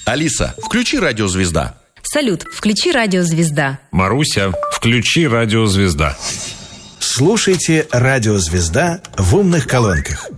Алиса, включи «Радио Звезда». Салют, включи «Радио Звезда». Маруся, включи «Радио Звезда». Слушайте «Радио Звезда» в умных колонках.